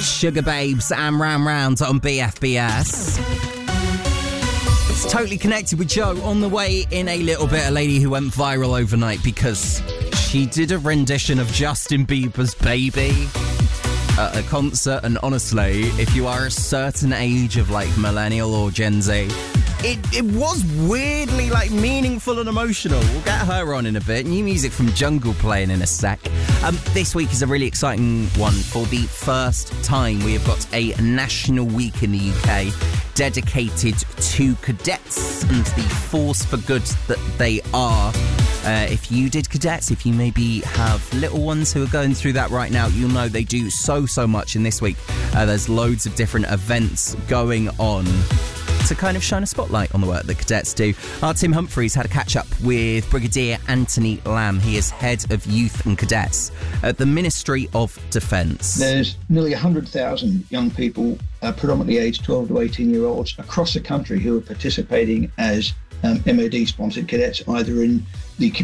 Sugar Babes and Round Round on BFBS. It's Totally Connected with Joe. On the way in a little bit, a lady who went viral overnight because she did a rendition of Justin Bieber's Baby at a concert, and honestly, if you are a certain age of like millennial or Gen Z, it was weirdly like meaningful and emotional. We'll get her on in a bit. New music from Jungle playing in a sec. This week is a really exciting one. For the first time, we have got a national week in the UK dedicated to cadets and the force for good that they are. If you did cadets, if you maybe have little ones who are going through that right now, you'll know they do so much. And this week, there's loads of different events going on to kind of shine a spotlight on the work that cadets do. Our Tim Humphreys had a catch-up with Brigadier Anthony Lamb. He is Head of Youth and Cadets at the Ministry of Defence. There's nearly 100,000 young people, predominantly aged 12 to 18-year-olds, across the country who are participating as MOD-sponsored cadets, either in the